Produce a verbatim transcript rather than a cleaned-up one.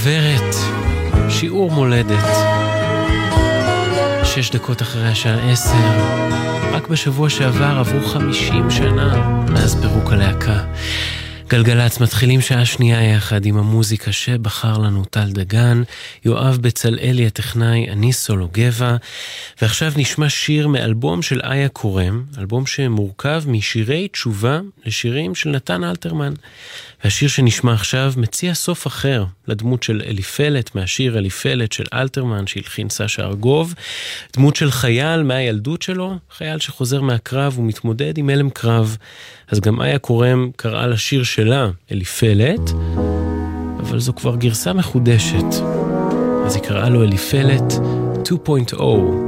עוברת, שיעור מולדת, שש דקות אחרי השעה עשר. רק בשבוע שעבר עברו חמישים שנה מאז פירוק הלהקה. גלגלץ מתחילים שעה שנייה יחד עם המוזיקה שבחר לנו טל דגן, יואב בצלאלי הטכנאי, אני סולו גבע, ועכשיו נשמע שיר מאלבום של איה קורם, אלבום שמורכב משירי תשובה לשירים של נתן אלתרמן. והשיר שנשמע עכשיו מציע סוף אחר לדמות של אליפלת, מהשיר אליפלת של אלתרמן שהלחין סשה ארגוב, דמות של חייל מהילדות שלו, חייל שחוזר מהקרב ומתמודד עם אלם קרב. אז גם איה קורם קראה לשיר שלה אליפלת, אבל זו כבר גרסה מחודשת, אז היא קראה לו אליפלת שתיים נקודה אפס.